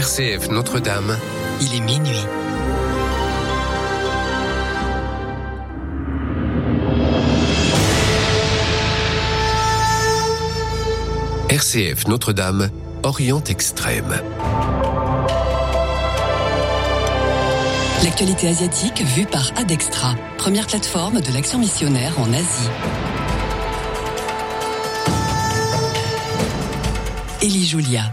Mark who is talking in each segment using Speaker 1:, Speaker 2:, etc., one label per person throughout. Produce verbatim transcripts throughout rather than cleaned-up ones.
Speaker 1: R C F Notre-Dame, il est minuit. R C F Notre-Dame, Orient Extrême.
Speaker 2: L'actualité asiatique vue par Adextra, première plateforme de l'action missionnaire en Asie. Élie Julia.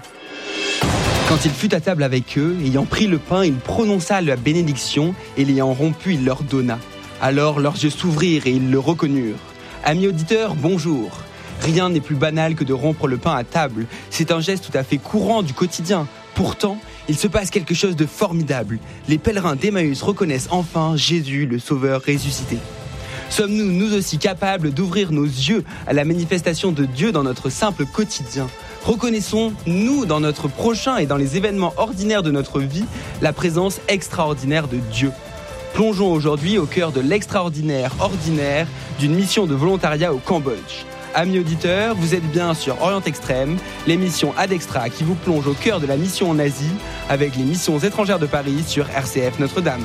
Speaker 3: Quand il fut à table avec eux, ayant pris le pain, il prononça la bénédiction, et l'ayant rompu, il leur donna. Alors leurs yeux s'ouvrirent et ils le reconnurent. Amis auditeurs, bonjour. Rien n'est plus banal que de rompre le pain à table. C'est un geste tout à fait courant du quotidien. Pourtant, il se passe quelque chose de formidable. Les pèlerins d'Emmaüs reconnaissent enfin Jésus, le Sauveur ressuscité. Sommes-nous, nous aussi, capables d'ouvrir nos yeux à la manifestation de Dieu dans notre simple quotidien ? Reconnaissons, nous, dans notre prochain et dans les événements ordinaires de notre vie, la présence extraordinaire de Dieu. Plongeons aujourd'hui au cœur de l'extraordinaire ordinaire d'une mission de volontariat au Cambodge. Amis auditeurs, vous êtes bien sur Orient Extrême, l'émission Adextra qui vous plonge au cœur de la mission en Asie avec les missions étrangères de Paris sur R C F Notre-Dame.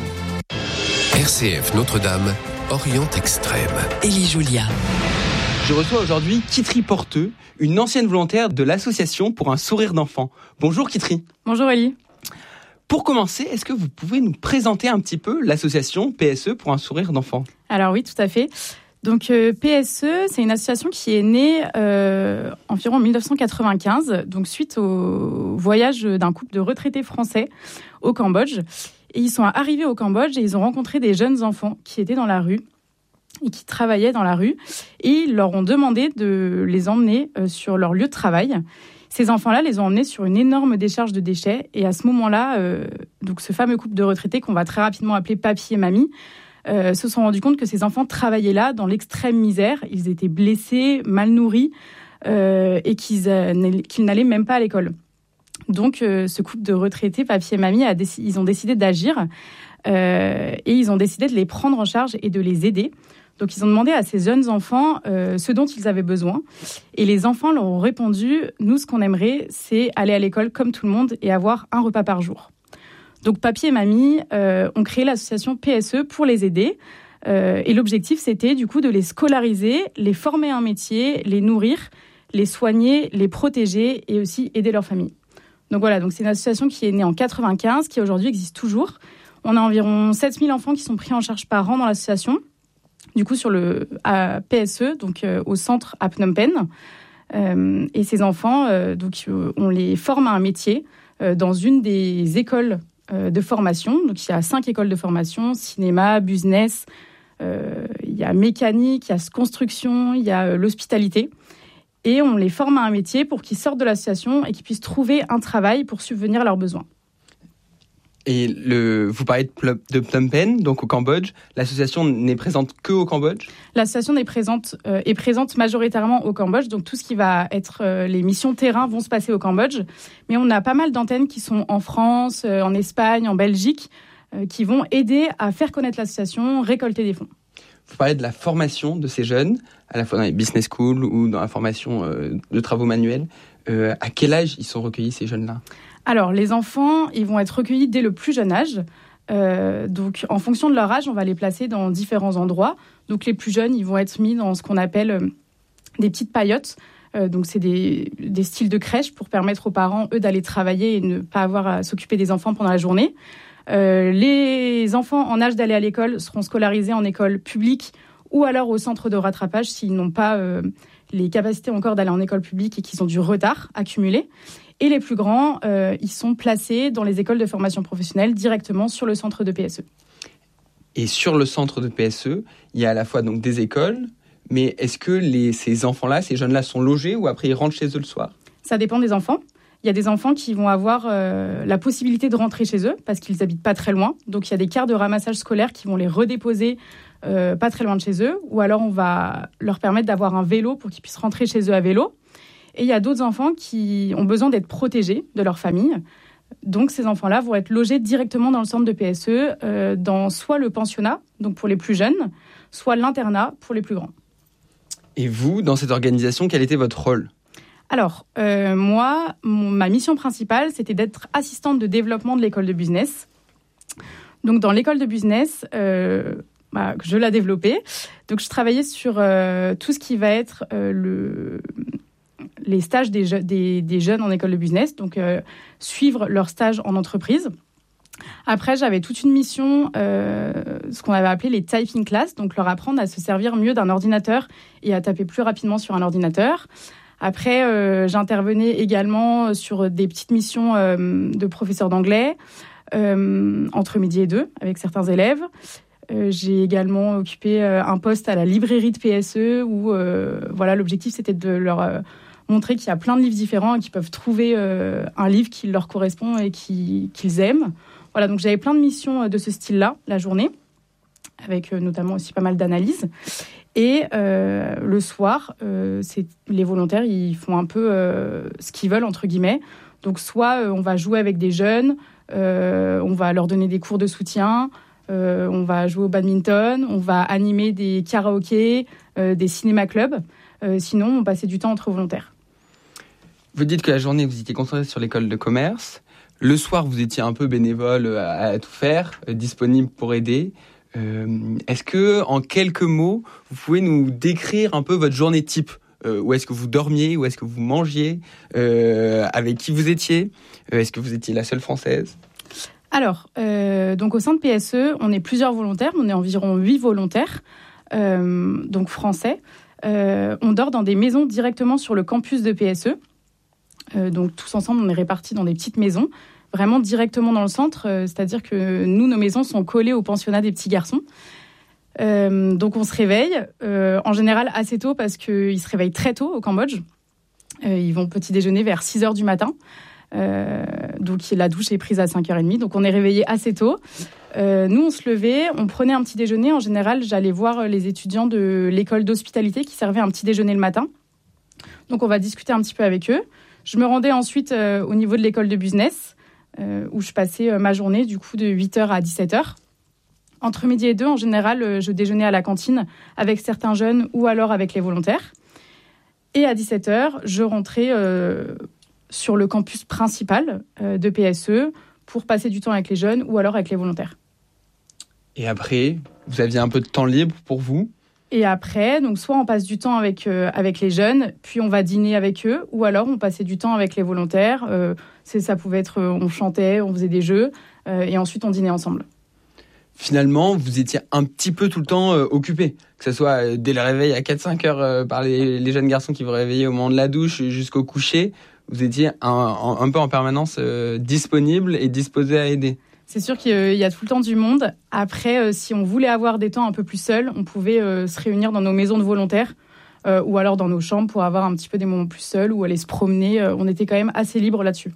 Speaker 1: R C F Notre-Dame, Orient Extrême.
Speaker 2: Élie Julia.
Speaker 3: Je reçois aujourd'hui Kitri Porteux, une ancienne volontaire de l'association pour un sourire d'enfant. Bonjour Kitri.
Speaker 4: Bonjour Élie.
Speaker 3: Pour commencer, est-ce que vous pouvez nous présenter un petit peu l'association P S E pour un sourire d'enfant ?
Speaker 4: Alors oui, tout à fait. Donc euh, P S E, c'est une association qui est née euh, environ en dix-neuf cent quatre-vingt-quinze, donc suite au voyage d'un couple de retraités français au Cambodge. Et ils sont arrivés au Cambodge et ils ont rencontré des jeunes enfants qui étaient dans la rue et qui travaillaient dans la rue. Et ils leur ont demandé de les emmener euh, sur leur lieu de travail. Ces enfants-là les ont emmenés sur une énorme décharge de déchets. Et à ce moment-là, euh, donc ce fameux couple de retraités qu'on va très rapidement appeler papy et mamie, Euh, se sont rendus compte que ces enfants travaillaient là dans l'extrême misère. Ils étaient blessés, mal nourris euh, et qu'ils, euh, qu'ils n'allaient même pas à l'école. Donc, euh, ce couple de retraités, papy et mamie, a déc- ils ont décidé d'agir euh, et ils ont décidé de les prendre en charge et de les aider. Donc, ils ont demandé à ces jeunes enfants euh, ce dont ils avaient besoin. Et les enfants leur ont répondu « Nous, ce qu'on aimerait, c'est aller à l'école comme tout le monde et avoir un repas par jour ». Donc, papy et mamie euh, ont créé l'association P S E pour les aider. Euh, et l'objectif, c'était du coup de les scolariser, les former à un métier, les nourrir, les soigner, les protéger et aussi aider leur famille. Donc voilà, donc c'est une association qui est née en quatre-vingt-quinze, qui aujourd'hui existe toujours. On a environ sept mille enfants qui sont pris en charge par an dans l'association. Du coup, sur le à P S E, donc euh, au centre à Phnom Penh. Euh, et ces enfants, euh, donc, euh, on les forme à un métier euh, dans une des écoles de formation. Donc, il y a cinq écoles de formation, cinéma, business, euh, il y a mécanique, il y a construction, il y a euh, l'hospitalité. Et on les forme à un métier pour qu'ils sortent de l'association et qu'ils puissent trouver un travail pour subvenir à leurs besoins.
Speaker 3: Et le, vous parlez de, Pl- de Phnom Penh, donc au Cambodge. L'association n'est présente que au Cambodge ?
Speaker 4: L'association est présente, euh, est présente majoritairement au Cambodge. Donc tout ce qui va être euh, les missions terrain vont se passer au Cambodge. Mais on a pas mal d'antennes qui sont en France, euh, en Espagne, en Belgique, euh, qui vont aider à faire connaître l'association, récolter des fonds.
Speaker 3: Vous parlez de la formation de ces jeunes, à la fois dans les business schools ou dans la formation euh, de travaux manuels. Euh, à quel âge ils sont recueillis, ces jeunes-là ?
Speaker 4: Alors, les enfants, ils vont être recueillis dès le plus jeune âge. Euh, donc, en fonction de leur âge, on va les placer dans différents endroits. Donc, les plus jeunes, ils vont être mis dans ce qu'on appelle euh, des petites paillotes. Euh, donc, c'est des, des styles de crèche pour permettre aux parents, eux, d'aller travailler et ne pas avoir à s'occuper des enfants pendant la journée. Euh, les enfants en âge d'aller à l'école seront scolarisés en école publique ou alors au centre de rattrapage s'ils n'ont pas euh, les capacités encore d'aller en école publique et qu'ils ont du retard accumulé. Et les plus grands, euh, ils sont placés dans les écoles de formation professionnelle directement sur le centre de P S E.
Speaker 3: Et sur le centre de P S E, il y a à la fois donc des écoles, mais est-ce que les, ces enfants-là, ces jeunes-là sont logés ou après ils rentrent chez eux le soir ?
Speaker 4: Ça dépend des enfants. Il y a des enfants qui vont avoir euh, la possibilité de rentrer chez eux parce qu'ils habitent pas très loin. Donc, il y a des cars de ramassage scolaire qui vont les redéposer euh, pas très loin de chez eux. Ou alors, on va leur permettre d'avoir un vélo pour qu'ils puissent rentrer chez eux à vélo. Et il y a d'autres enfants qui ont besoin d'être protégés de leur famille. Donc, ces enfants-là vont être logés directement dans le centre de P S E, euh, dans soit le pensionnat, donc pour les plus jeunes, soit l'internat pour les plus grands.
Speaker 3: Et vous, dans cette organisation, quel était votre rôle ?
Speaker 4: Alors, euh, moi, mon, ma mission principale, c'était d'être assistante de développement de l'école de business. Donc, dans l'école de business, euh, bah, je l'ai développée. Donc, je travaillais sur euh, tout ce qui va être euh, le, les stages des, je, des, des jeunes en école de business. Donc, euh, suivre leurs stages en entreprise. Après, j'avais toute une mission, euh, ce qu'on avait appelé les typing classes, donc leur apprendre à se servir mieux d'un ordinateur et à taper plus rapidement sur un ordinateur. Après, euh, j'intervenais également sur des petites missions euh, de professeur d'anglais, euh, entre midi et deux, avec certains élèves. Euh, j'ai également occupé euh, un poste à la librairie de P S E, où euh, voilà, l'objectif, c'était de leur euh, montrer qu'il y a plein de livres différents et qu'ils peuvent trouver euh, un livre qui leur correspond et qui, qu'ils aiment. Voilà, donc j'avais plein de missions de ce style-là, la journée, avec euh, notamment aussi pas mal d'analyses. Et euh, le soir, euh, c'est, les volontaires, ils font un peu euh, ce qu'ils veulent, entre guillemets. Donc soit euh, on va jouer avec des jeunes, euh, on va leur donner des cours de soutien, euh, on va jouer au badminton, on va animer des karaokés, euh, des cinéma-clubs. Euh, sinon, on passait du temps entre volontaires.
Speaker 3: Vous dites que la journée, vous étiez concentré sur l'école de commerce. Le soir, vous étiez un peu bénévole à, à tout faire, euh, disponible pour aider. Euh, est-ce que, en quelques mots, vous pouvez nous décrire un peu votre journée type ? euh, Où est-ce que vous dormiez ? Où est-ce que vous mangiez ? euh, Avec qui vous étiez ? euh, Est-ce que vous étiez la seule Française ?
Speaker 4: Alors, euh, donc au sein de P S E, on est plusieurs volontaires. On est environ huit volontaires, euh, donc français. Euh, on dort dans des maisons directement sur le campus de P S E. Euh, donc tous ensemble, on est répartis dans des petites maisons, vraiment directement dans le centre. Euh, c'est-à-dire que nous, nos maisons sont collées au pensionnat des petits garçons. Euh, donc on se réveille, euh, en général assez tôt parce qu'ils se réveillent très tôt au Cambodge. Euh, ils vont petit déjeuner vers six heures du matin. Euh, donc la douche est prise à cinq heures trente. Donc on est réveillés assez tôt. Euh, nous, on se levait, on prenait un petit déjeuner. En général, j'allais voir les étudiants de l'école d'hospitalité qui servaient un petit déjeuner le matin. Donc on va discuter un petit peu avec eux. Je me rendais ensuite euh, au niveau de l'école de business, euh, où je passais euh, ma journée du coup de huit heures à dix-sept heures. Entre midi et deux, en général, euh, je déjeunais à la cantine avec certains jeunes ou alors avec les volontaires. Et à dix-sept heures, je rentrais euh, sur le campus principal euh, de P S E pour passer du temps avec les jeunes ou alors avec les volontaires.
Speaker 3: Et après, vous aviez un peu de temps libre pour vous ?
Speaker 4: Et après, donc soit on passe du temps avec, euh, avec les jeunes, puis on va dîner avec eux, ou alors on passait du temps avec les volontaires. Euh, c'est, ça pouvait être, euh, on chantait, on faisait des jeux, euh, et ensuite on dînait ensemble.
Speaker 3: Finalement, vous étiez un petit peu tout le temps euh, occupé, que ce soit euh, dès le réveil à quatre cinq heures euh, par les, les jeunes garçons qui vous réveillaient au moment de la douche jusqu'au coucher. Vous étiez un, un, un peu en permanence euh, disponible et disposé à aider.
Speaker 4: C'est sûr qu'il y a tout le temps du monde. Après, euh, si on voulait avoir des temps un peu plus seuls, on pouvait euh, se réunir dans nos maisons de volontaires euh, ou alors dans nos chambres pour avoir un petit peu des moments plus seuls ou aller se promener. Euh, on était quand même assez libre là-dessus.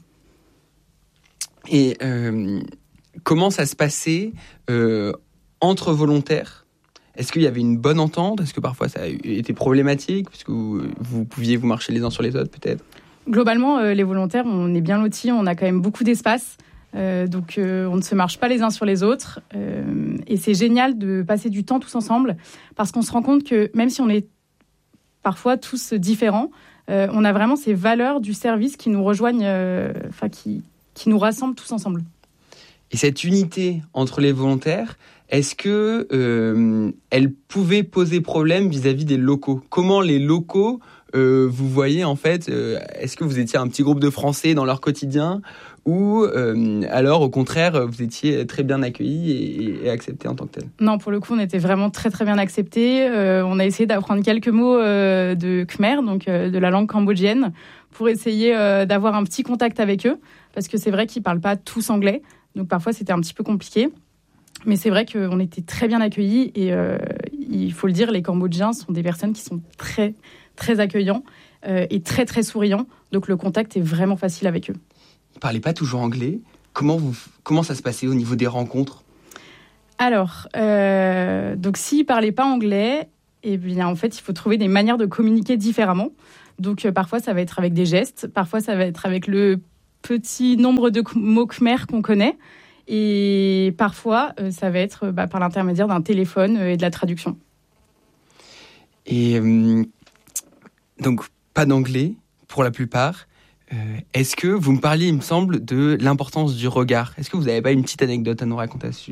Speaker 3: Et euh, comment ça se passait euh, entre volontaires ? Est-ce qu'il y avait une bonne entente ? Est-ce que parfois ça a été problématique puisque vous, vous pouviez vous marcher les uns sur les autres peut-être ?
Speaker 4: Globalement, euh, les volontaires, on est bien lotis. On a quand même beaucoup d'espace. Euh, donc euh, on ne se marche pas les uns sur les autres euh, et c'est génial de passer du temps tous ensemble parce qu'on se rend compte que même si on est parfois tous différents, euh, on a vraiment ces valeurs du service qui nous rejoignent, enfin euh, qui, qui nous rassemblent tous ensemble.
Speaker 3: Et cette unité entre les volontaires, est-ce que euh, elle pouvait poser problème vis-à-vis des locaux ? Comment les locaux euh, vous voyez en fait euh, est-ce que vous étiez un petit groupe de Français dans leur quotidien ou euh, alors au contraire vous étiez très bien accueillis et, et acceptés en tant que tel ?
Speaker 4: Non, pour le coup on était vraiment très très bien acceptés. Euh, on a essayé d'apprendre quelques mots euh, de Khmer, donc euh, de la langue cambodgienne, pour essayer euh, d'avoir un petit contact avec eux, parce que c'est vrai qu'ils parlent pas tous anglais, donc parfois c'était un petit peu compliqué. Mais c'est vrai qu'on était très bien accueillis et euh, il faut le dire, les Cambodgiens sont des personnes qui sont très, très accueillants euh, et très, très souriants. Donc le contact est vraiment facile avec eux.
Speaker 3: Ils ne parlaient pas toujours anglais. Comment, vous, comment ça se passait au niveau des rencontres ?
Speaker 4: Alors, euh, donc s'ils ne parlaient pas anglais, eh bien, en fait, il faut trouver des manières de communiquer différemment. Donc euh, parfois, ça va être avec des gestes. Parfois, ça va être avec le petit nombre de mots khmer qu'on connaît. Et parfois, euh, ça va être bah, par l'intermédiaire d'un téléphone euh, et de la traduction.
Speaker 3: Et euh, donc, pas d'anglais, pour la plupart. Euh, est-ce que vous me parliez, il me semble, de l'importance du regard ? Est-ce que vous n'avez pas une petite anecdote à nous raconter à ce sujet ?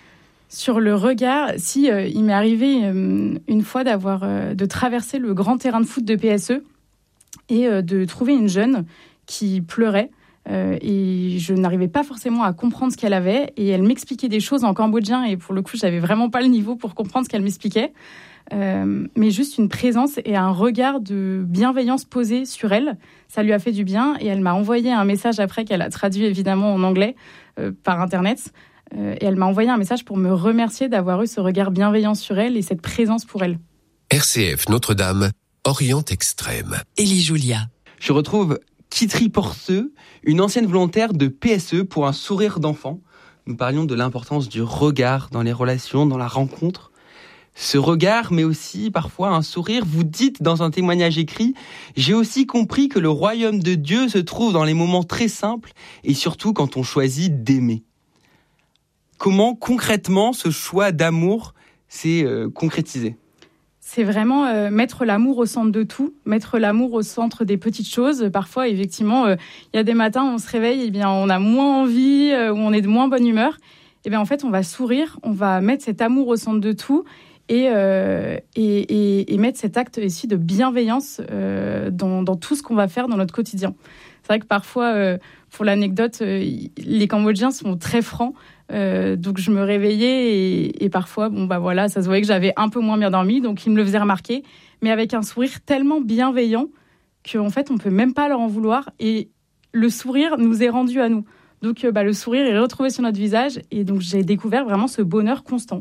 Speaker 4: Sur le regard, si, euh, il m'est arrivé euh, une fois d'avoir, euh, de traverser le grand terrain de foot de P S E et euh, de trouver une jeune qui pleurait. Euh, et je n'arrivais pas forcément à comprendre ce qu'elle avait. Et elle m'expliquait des choses en cambodgien. Et pour le coup, j'avais vraiment pas le niveau pour comprendre ce qu'elle m'expliquait. Euh, mais juste une présence et un regard de bienveillance posé sur elle, ça lui a fait du bien. Et elle m'a envoyé un message après, qu'elle a traduit évidemment en anglais euh, par Internet. Euh, et elle m'a envoyé un message pour me remercier d'avoir eu ce regard bienveillant sur elle et cette présence pour elle.
Speaker 1: R C F Notre-Dame, Orient Extrême.
Speaker 2: Élie Julia.
Speaker 3: Je retrouve Kitri Porceux, une ancienne volontaire de P S E pour un sourire d'enfant. Nous parlions de l'importance du regard dans les relations, dans la rencontre. Ce regard, mais aussi parfois un sourire. Vous dites dans un témoignage écrit « J'ai aussi compris que le royaume de Dieu se trouve dans les moments très simples et surtout quand on choisit d'aimer ». Comment concrètement ce choix d'amour s'est euh, concrétisé ?
Speaker 4: C'est vraiment euh, mettre l'amour au centre de tout, mettre l'amour au centre des petites choses. Parfois, effectivement, il euh, y a des matins où on se réveille, et bien, on a moins envie, euh, où on est de moins bonne humeur. Et bien, en fait, on va sourire, on va mettre cet amour au centre de tout et, euh, et, et, et mettre cet acte ici de bienveillance euh, dans, dans tout ce qu'on va faire dans notre quotidien. C'est vrai que parfois, euh, pour l'anecdote, euh, les Cambodgiens sont très francs. Euh, donc je me réveillais et, et parfois, bon bah voilà, ça se voyait que j'avais un peu moins bien dormi, donc ils me le faisaient remarquer, mais avec un sourire tellement bienveillant qu'en fait on peut même pas leur en vouloir et le sourire nous est rendu à nous. Donc euh, bah, le sourire est retrouvé sur notre visage et donc j'ai découvert vraiment ce bonheur constant.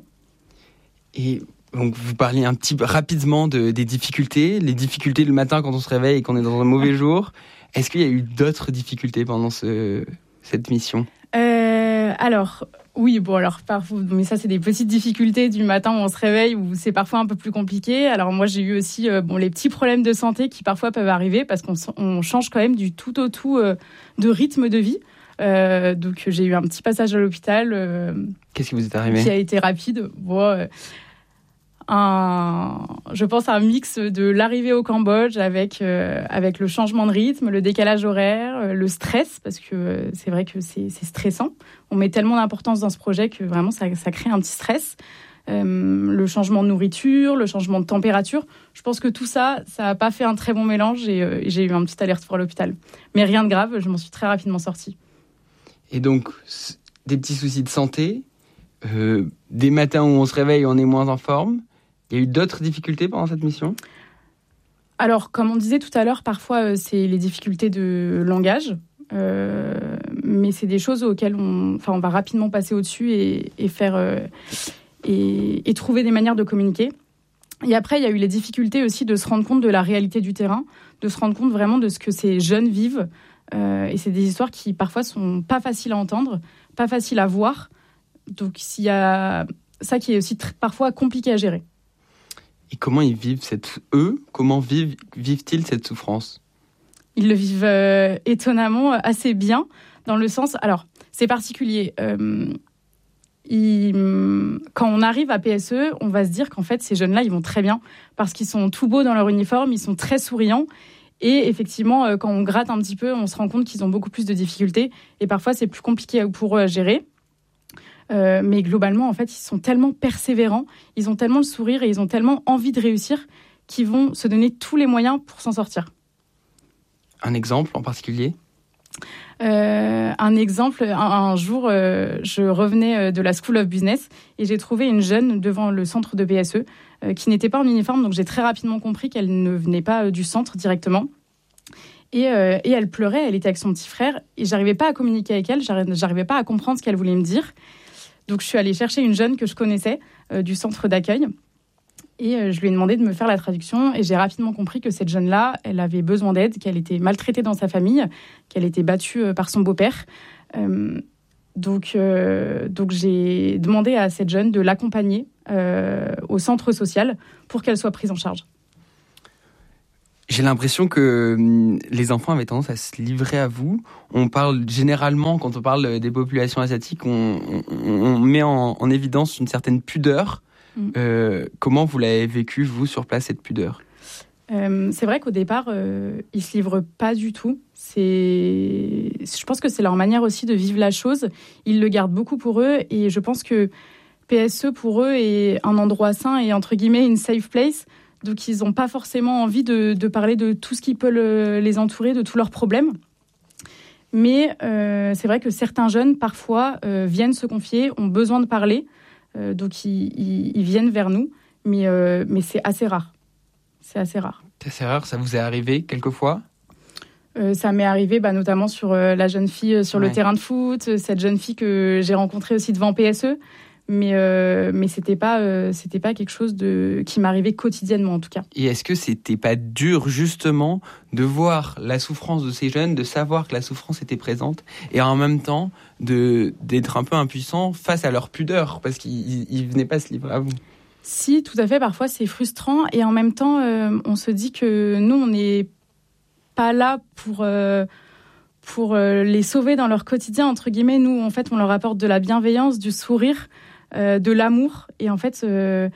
Speaker 3: Et donc vous parliez un petit peu rapidement de, des difficultés, les difficultés le matin quand on se réveille et qu'on est dans un mauvais jour. Est-ce qu'il y a eu d'autres difficultés pendant ce, cette mission ?
Speaker 4: Euh, alors, oui, bon, alors, parfois, mais ça, c'est des petites difficultés du matin où on se réveille, où c'est parfois un peu plus compliqué. Alors, moi, j'ai eu aussi, euh, bon, les petits problèmes de santé qui parfois peuvent arriver parce qu'on on change quand même du tout au tout euh, de rythme de vie. Euh, donc, j'ai eu un petit passage à l'hôpital. Euh,
Speaker 3: Qu'est-ce qui vous est arrivé ?
Speaker 4: Qui a été rapide. Bon, euh, un, je pense à un mix de l'arrivée au Cambodge avec, euh, avec le changement de rythme, le décalage horaire, euh, le stress, parce que euh, c'est vrai que c'est, c'est stressant. On met tellement d'importance dans ce projet que vraiment ça, ça crée un petit stress. Euh, le changement de nourriture, le changement de température. Je pense que tout ça, ça n'a pas fait un très bon mélange et, euh, et j'ai eu un petit aller-retour à l'hôpital. Mais rien de grave, je m'en suis très rapidement sortie.
Speaker 3: Et donc, des petits soucis de santé, euh, des matins où on se réveille et on est moins en forme. Il y a eu d'autres difficultés pendant cette mission ?
Speaker 4: Alors, comme on disait tout à l'heure, parfois, euh, c'est les difficultés de langage. Euh, mais c'est des choses auxquelles on, enfin, on va rapidement passer au-dessus et, et, faire, euh, et, et trouver des manières de communiquer. Et après, il y a eu les difficultés aussi de se rendre compte de la réalité du terrain, de se rendre compte vraiment de ce que ces jeunes vivent. Euh, et c'est des histoires qui, parfois, sont pas faciles à entendre, pas faciles à voir. Donc, il y a ça qui est aussi tr- parfois compliqué à gérer.
Speaker 3: Et comment ils vivent cette... Eux, comment vivent, vivent-ils cette souffrance ?
Speaker 4: Ils le vivent euh, étonnamment assez bien, dans le sens... Alors, c'est particulier. Euh, ils, quand on arrive à P S E, on va se dire qu'en fait, ces jeunes-là, ils vont très bien, parce qu'ils sont tout beaux dans leur uniforme, ils sont très souriants. Et effectivement, euh, quand on gratte un petit peu, on se rend compte qu'ils ont beaucoup plus de difficultés. Et parfois, c'est plus compliqué pour eux à gérer. Euh, mais globalement, en fait, ils sont tellement persévérants, ils ont tellement le sourire et ils ont tellement envie de réussir qu'ils vont se donner tous les moyens pour s'en sortir.
Speaker 3: Un exemple en particulier ?
Speaker 4: euh, Un exemple, un, un jour, euh, je revenais de la School of Business et j'ai trouvé une jeune devant le centre de P S E euh, qui n'était pas en uniforme, donc j'ai très rapidement compris qu'elle ne venait pas du centre directement. Et, euh, et elle pleurait, elle était avec son petit frère et j'arrivais pas à communiquer avec elle, j'arrivais pas à comprendre ce qu'elle voulait me dire. Donc, je suis allée chercher une jeune que je connaissais euh, du centre d'accueil et euh, je lui ai demandé de me faire la traduction et j'ai rapidement compris que cette jeune-là, elle avait besoin d'aide, qu'elle était maltraitée dans sa famille, qu'elle était battue euh, par son beau-père. Euh, donc, euh, donc, j'ai demandé à cette jeune de l'accompagner euh, au centre social pour qu'elle soit prise en charge.
Speaker 3: J'ai l'impression que les enfants avaient tendance à se livrer à vous. On parle généralement, quand on parle des populations asiatiques, on, on, on met en, en évidence une certaine pudeur. Mmh. Euh, comment vous l'avez vécu, vous, sur place, cette pudeur ?
Speaker 4: Euh, c'est vrai qu'au départ, euh, ils se livrent pas du tout. C'est, je pense que c'est leur manière aussi de vivre la chose. Ils le gardent beaucoup pour eux, et je pense que P S E pour eux est un endroit sain et entre guillemets une safe place. Donc ils n'ont pas forcément envie de, de parler de tout ce qui peut le, les entourer, de tous leurs problèmes. Mais euh, c'est vrai que certains jeunes parfois euh, viennent se confier, ont besoin de parler, euh, donc ils, ils, ils viennent vers nous. Mais, euh, mais c'est assez rare. C'est assez rare.
Speaker 3: C'est assez rare, ça vous est arrivé quelquefois ?
Speaker 4: euh, Ça m'est arrivé bah, notamment sur euh, la jeune fille sur ouais. le terrain de foot, cette jeune fille que j'ai rencontrée aussi devant P S E. Mais, euh, mais c'était pas, euh, c'était pas quelque chose de, qui m'arrivait quotidiennement en tout cas.
Speaker 3: Et est-ce que c'était pas dur justement de voir la souffrance de ces jeunes, de savoir que la souffrance était présente et en même temps de, d'être un peu impuissant face à leur pudeur parce qu'ils ils venaient pas se livrer à vous ?
Speaker 4: Si, tout à fait. Parfois, c'est frustrant. Et en même temps, euh, on se dit que nous, on n'est pas là pour, euh, pour euh, les sauver dans leur quotidien, entre guillemets. Nous, en fait, on leur apporte de la bienveillance, du sourire, euh, de l'amour. Et en fait, euh,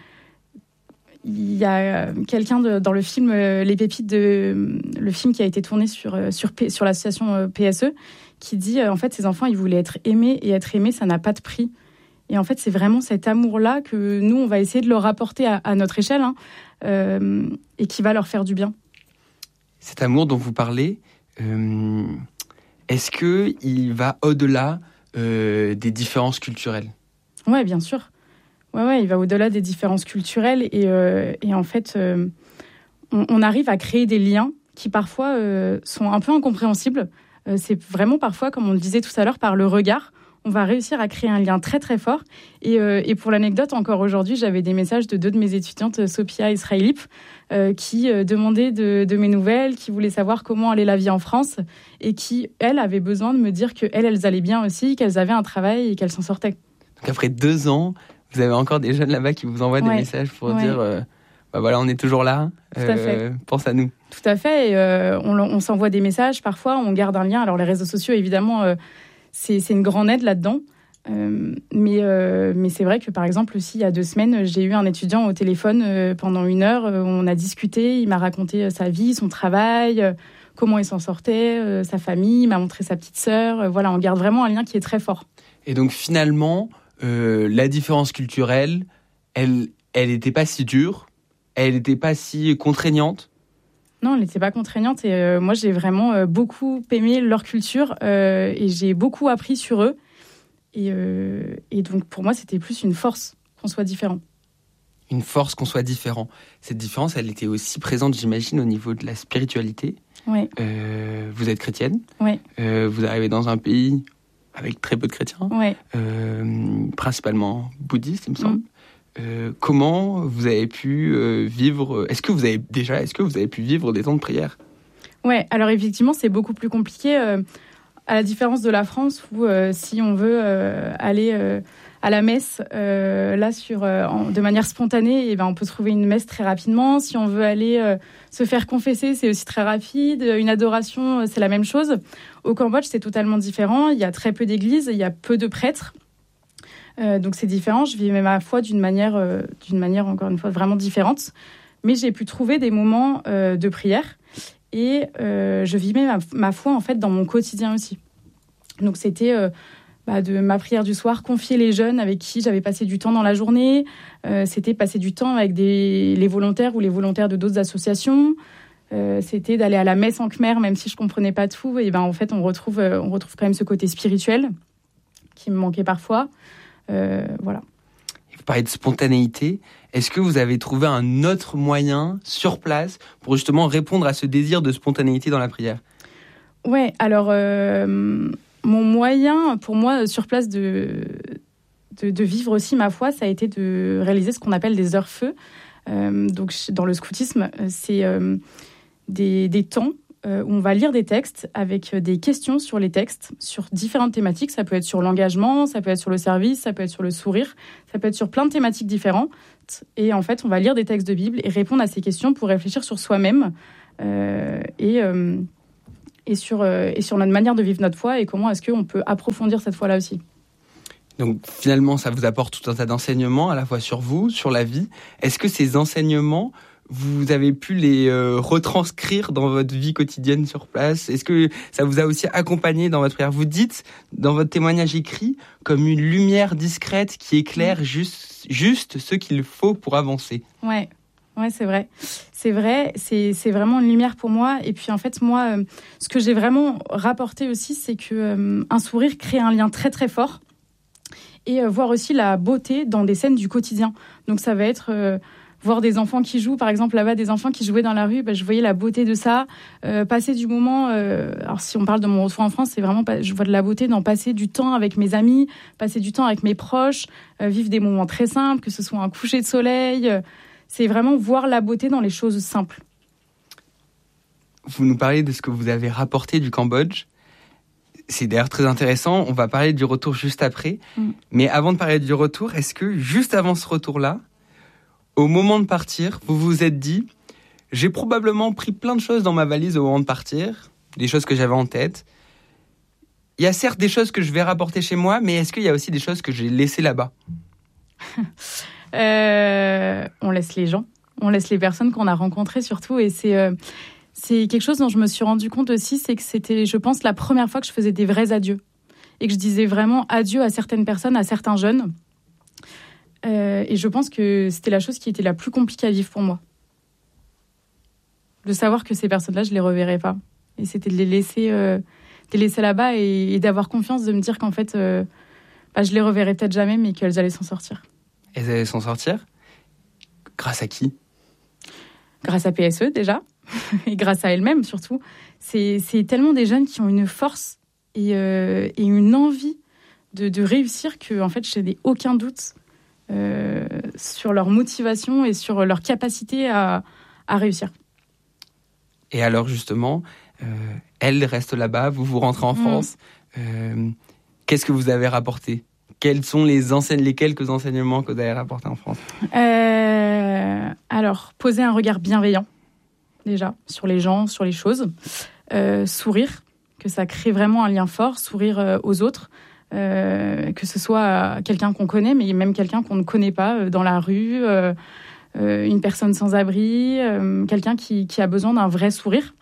Speaker 4: il y a quelqu'un de, dans le film euh, Les Pépites, de, le film qui a été tourné sur, sur, P, sur l'association euh, P S E, qui dit, euh, en fait, ces enfants, ils voulaient être aimés. Et être aimés, ça n'a pas de prix. Et en fait, c'est vraiment cet amour-là que nous, on va essayer de leur apporter à, à notre échelle hein, euh, et qui va leur faire du bien.
Speaker 3: Cet amour dont vous parlez, euh, est-ce qu'il va au-delà euh, des différences culturelles ?
Speaker 4: Oui, bien sûr. Ouais, ouais, il va au-delà des différences culturelles. Et, euh, et en fait, euh, on, on arrive à créer des liens qui parfois euh, sont un peu incompréhensibles. Euh, c'est vraiment parfois, comme on le disait tout à l'heure, par le regard. On va réussir à créer un lien très très fort. Et, euh, et pour l'anecdote, encore aujourd'hui, j'avais des messages de deux de mes étudiantes, Sophia et Israélip, euh, qui euh, demandaient de, de mes nouvelles, qui voulaient savoir comment allait la vie en France, et qui, elles, avaient besoin de me dire qu'elles, elles allaient bien aussi, qu'elles avaient un travail et qu'elles s'en sortaient.
Speaker 3: Donc après deux ans, vous avez encore des jeunes là-bas qui vous envoient ouais. des messages pour ouais. dire euh, bah voilà, on est toujours là,
Speaker 4: Tout à fait.
Speaker 3: Euh, pense à nous.
Speaker 4: Tout à fait. Et, euh, on, on s'envoie des messages, parfois on garde un lien. Alors les réseaux sociaux, évidemment... Euh, C'est, c'est une grande aide là-dedans. Euh, mais, euh, mais c'est vrai que, par exemple, aussi, il y a deux semaines, j'ai eu un étudiant au téléphone euh, pendant une heure. Euh, on a discuté, il m'a raconté euh, sa vie, son travail, euh, comment il s'en sortait, euh, sa famille, il m'a montré sa petite sœur. Euh, voilà, on garde vraiment un lien qui est très fort.
Speaker 3: Et donc, finalement, euh, la différence culturelle, elle elle n'était pas si dure, elle n'était pas si contraignante.
Speaker 4: Non, elle n'était pas contraignante et euh, moi j'ai vraiment euh, beaucoup aimé leur culture euh, et j'ai beaucoup appris sur eux et, euh, et donc pour moi c'était plus une force qu'on soit différent.
Speaker 3: Une force qu'on soit différent. Cette différence, elle était aussi présente, j'imagine, au niveau de la spiritualité.
Speaker 4: Oui.
Speaker 3: Euh, vous êtes chrétienne.
Speaker 4: Oui.
Speaker 3: Euh, vous arrivez dans un pays avec très peu de chrétiens.
Speaker 4: Oui.
Speaker 3: Euh, principalement bouddhistes, il me semble. Mm. Euh, comment vous avez pu euh, vivre Est-ce que vous avez déjà Est-ce que vous avez pu vivre des temps de prière ?
Speaker 4: Ouais. Alors effectivement, c'est beaucoup plus compliqué. Euh, à la différence de la France, où euh, si on veut euh, aller euh, à la messe, euh, là sur euh, en, de manière spontanée, et ben on peut trouver une messe très rapidement. Si on veut aller euh, se faire confesser, c'est aussi très rapide. Une adoration, c'est la même chose. Au Cambodge, c'est totalement différent. Il y a très peu d'églises, il y a peu de prêtres. Euh, donc c'est différent, je vivais ma foi d'une manière, euh, d'une manière encore une fois vraiment différente, mais j'ai pu trouver des moments euh, de prière et euh, je vivais ma, ma foi en fait dans mon quotidien aussi. Donc c'était euh, bah, de ma prière du soir, confier les jeunes avec qui j'avais passé du temps dans la journée, euh, c'était passer du temps avec des, les volontaires ou les volontaires de d'autres associations, euh, c'était d'aller à la messe en khmer même si je comprenais pas tout, et ben en fait on retrouve, euh, on retrouve quand même ce côté spirituel qui me manquait parfois. Euh, voilà.
Speaker 3: Vous parlez de spontanéité. Est-ce que vous avez trouvé un autre moyen sur place pour justement répondre à ce désir de spontanéité dans la prière ?
Speaker 4: Ouais, alors euh, mon moyen pour moi sur place de, de, de vivre aussi ma foi, ça a été de réaliser ce qu'on appelle des heures feu. Euh, donc dans le scoutisme, c'est euh, des, des temps Euh, où on va lire des textes avec des questions sur les textes, sur différentes thématiques. Ça peut être sur l'engagement, ça peut être sur le service, ça peut être sur le sourire, ça peut être sur plein de thématiques différentes. Et en fait, on va lire des textes de Bible et répondre à ces questions pour réfléchir sur soi-même euh, et, euh, et, sur, euh, et sur notre manière de vivre notre foi et comment est-ce qu'on peut approfondir cette foi-là aussi.
Speaker 3: Donc finalement, ça vous apporte tout un tas d'enseignements à la fois sur vous, sur la vie. Est-ce que ces enseignements vous avez pu les euh, retranscrire dans votre vie quotidienne sur place? Est-ce que ça vous a aussi accompagné dans votre prière? Vous dites, dans votre témoignage écrit, comme une lumière discrète qui éclaire juste, juste ce qu'il faut pour avancer.
Speaker 4: Ouais, ouais, c'est vrai. C'est vrai, c'est, c'est vraiment une lumière pour moi. Et puis en fait, moi, euh, ce que j'ai vraiment rapporté aussi, c'est que euh, un sourire crée un lien très très fort. Et euh, voir aussi la beauté dans des scènes du quotidien. Donc ça va être... Euh, voir des enfants qui jouent, par exemple, là-bas, des enfants qui jouaient dans la rue, bah, je voyais la beauté de ça. Euh, passer du moment... Euh, alors, si on parle de mon retour en France, c'est vraiment... Je vois de la beauté dans passer du temps avec mes amis, passer du temps avec mes proches, euh, vivre des moments très simples, que ce soit un coucher de soleil. Euh, c'est vraiment voir la beauté dans les choses simples.
Speaker 3: Vous nous parlez de ce que vous avez rapporté du Cambodge. C'est d'ailleurs très intéressant. On va parler du retour juste après. Mm. Mais avant de parler du retour, est-ce que, juste avant ce retour-là, au moment de partir, vous vous êtes dit, j'ai probablement pris plein de choses dans ma valise au moment de partir, des choses que j'avais en tête. Il y a certes des choses que je vais rapporter chez moi, mais est-ce qu'il y a aussi des choses que j'ai laissées là-bas?
Speaker 4: euh, On laisse les gens, on laisse les personnes qu'on a rencontrées surtout, et c'est, euh, c'est quelque chose dont je me suis rendu compte aussi, c'est que c'était, je pense, la première fois que je faisais des vrais adieux, et que je disais vraiment adieu à certaines personnes, à certains jeunes. Euh, et je pense que c'était la chose qui était la plus compliquée à vivre pour moi. De savoir que ces personnes-là, je ne les reverrais pas. Et c'était de les laisser, euh, de les laisser là-bas et, et d'avoir confiance, de me dire qu'en fait, euh, bah, je les reverrais peut-être jamais, mais qu'elles allaient s'en sortir.
Speaker 3: Elles allaient s'en sortir? Grâce à qui?
Speaker 4: Grâce à P S E, déjà. Et grâce à elles-mêmes, surtout. C'est, c'est tellement des jeunes qui ont une force et, euh, et une envie de, de réussir que, en fait, je n'ai aucun doute Euh, sur leur motivation et sur leur capacité à, à réussir.
Speaker 3: Et alors justement, euh, elle reste là-bas, vous vous rentrez en France. Mmh. Euh, qu'est-ce que vous avez rapporté? Quels sont les, enseignes, les quelques enseignements que vous avez rapportés en France?
Speaker 4: euh, Alors, poser un regard bienveillant, déjà, sur les gens, sur les choses. Euh, sourire, que ça crée vraiment un lien fort, sourire euh, aux autres. Euh, que ce soit quelqu'un qu'on connaît, mais même quelqu'un qu'on ne connaît pas euh, dans la rue, euh, euh, une personne sans abri, euh, quelqu'un qui, qui a besoin d'un vrai sourire.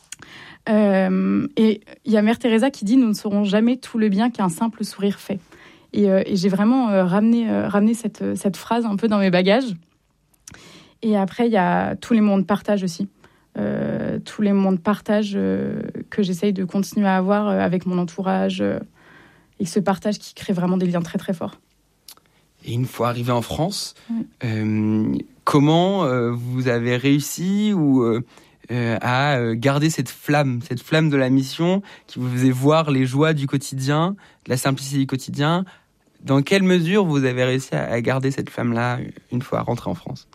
Speaker 4: Euh, et il y a Mère Teresa qui dit « Nous ne saurons jamais tout le bien qu'un simple sourire fait ». Et, euh, et j'ai vraiment euh, ramené, euh, ramené cette, cette phrase un peu dans mes bagages. Et après, il y a tous les moments de partage aussi. Euh, tous les moments de partage euh, que j'essaye de continuer à avoir euh, avec mon entourage euh, et ce partage qui crée vraiment des liens très très forts.
Speaker 3: Et une fois arrivé en France,
Speaker 4: oui.
Speaker 3: euh, comment euh, vous avez réussi ou, euh, euh, à garder cette flamme, cette flamme de la mission qui vous faisait voir les joies du quotidien, de la simplicité du quotidien? Dans quelle mesure vous avez réussi à, à garder cette flamme-là une fois rentré en France?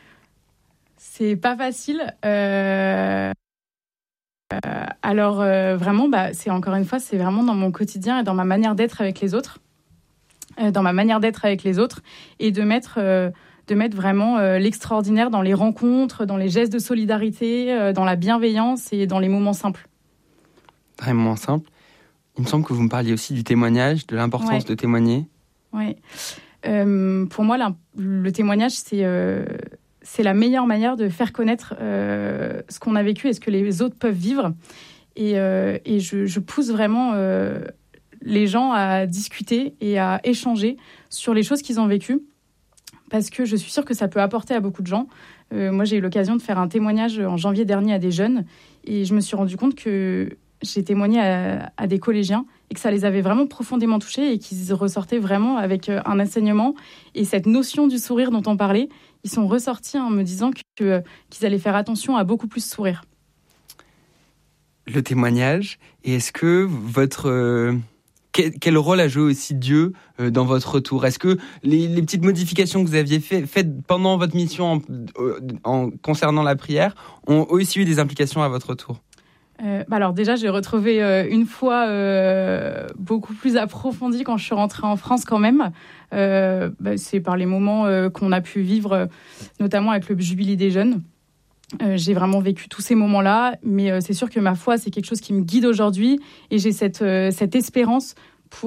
Speaker 4: C'est pas facile. Euh... Euh, alors euh, vraiment, bah, c'est encore une fois, c'est vraiment dans mon quotidien et dans ma manière d'être avec les autres, euh, dans ma manière d'être avec les autres, et de mettre, euh, de mettre vraiment euh, l'extraordinaire dans les rencontres, dans les gestes de solidarité, euh, dans la bienveillance et dans les moments simples.
Speaker 3: Dans les moments simples. Il me semble que vous me parliez aussi du témoignage, de l'importance ouais. de témoigner.
Speaker 4: Oui. Euh, pour moi, le témoignage, c'est euh, c'est la meilleure manière de faire connaître euh, ce qu'on a vécu et ce que les autres peuvent vivre. Et, euh, et je, je pousse vraiment euh, les gens à discuter et à échanger sur les choses qu'ils ont vécues, parce que je suis sûre que ça peut apporter à beaucoup de gens. Euh, moi, j'ai eu l'occasion de faire un témoignage en janvier dernier à des jeunes, et je me suis rendu compte que j'ai témoigné à, à des collégiens et que ça les avait vraiment profondément touchés et qu'ils ressortaient vraiment avec un enseignement et cette notion du sourire dont on parlait. Ils sont ressortis en me disant que, que, qu'ils allaient faire attention à beaucoup plus sourire.
Speaker 3: Le témoignage, et est-ce que votre... Euh, quel, quel rôle a joué aussi Dieu euh, dans votre retour? Est-ce que les, les petites modifications que vous aviez fait, faites pendant votre mission en, euh, en concernant la prière ont aussi eu des implications à votre retour?
Speaker 4: Euh, bah alors déjà, j'ai retrouvé euh, une foi euh, beaucoup plus approfondie quand je suis rentrée en France quand même. Euh, bah, c'est par les moments euh, qu'on a pu vivre, euh, notamment avec le Jubilé des jeunes. Euh, j'ai vraiment vécu tous ces moments-là, mais euh, c'est sûr que ma foi, c'est quelque chose qui me guide aujourd'hui, et j'ai cette, euh, cette espérance